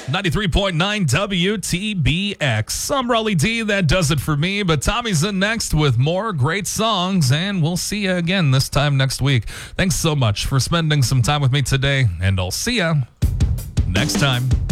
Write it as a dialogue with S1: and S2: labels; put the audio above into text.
S1: 93.9 WTBX. I'm Raleigh D. That does it for me, but Tommy's in next with more great songs, and we'll see you again this time next week. Thanks so much for spending some time with me today, and I'll see you next time.